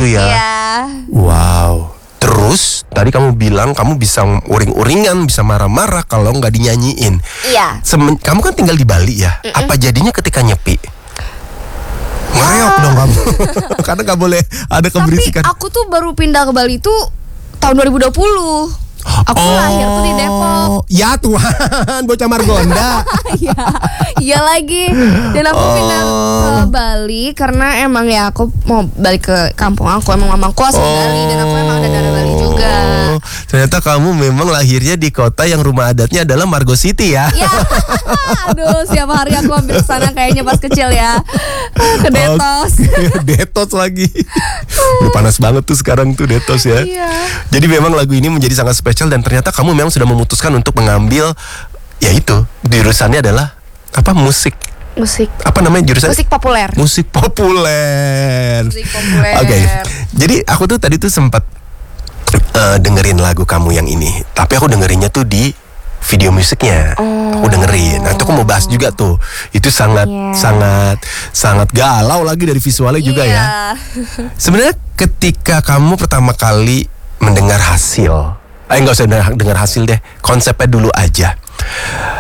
ya. Iya. Wow. Terus tadi kamu bilang kamu bisa uring-uringan, bisa marah-marah kalau nggak dinyanyiin. Iya. Kamu kan tinggal di Bali ya. Apa jadinya ketika nyepi? Ngereok dong kamu. Karena nggak boleh ada keberisikan. Tapi aku tuh baru pindah ke Bali tuh tahun 2020. Aku lahir tuh di Depok. Ya Tuhan, bocah Margonda. Iya lagi. Dan aku pindah ke Bali karena emang ya aku mau balik ke kampung aku. Emang mamaku asli Bali dan aku emang ada darah Bali juga. Ternyata kamu memang lahirnya di kota yang rumah adatnya adalah Margo City ya. Ya. Aduh, setiap hari aku hampir kesana kayaknya pas kecil ya. Ke Detos. Detos lagi. Udah panas banget tuh sekarang tuh Detos ya. Iya. Jadi memang lagu ini menjadi sangat spesial dan ternyata kamu memang sudah memutuskan untuk mengambil, ya itu, jurusannya adalah apa, musik. Apa namanya jurusan? Musik populer. Musik populer. Oke. Jadi aku tuh tadi tuh sempat dengerin lagu kamu yang ini, tapi aku dengerinnya tuh di video musiknya. Aku dengerin. Nah, itu aku mau bahas juga tuh. Itu sangat galau lagi dari visualnya juga ya. Sebenarnya ketika kamu pertama kali mendengar hasil, nggak usah dengar hasil deh, konsepnya dulu aja.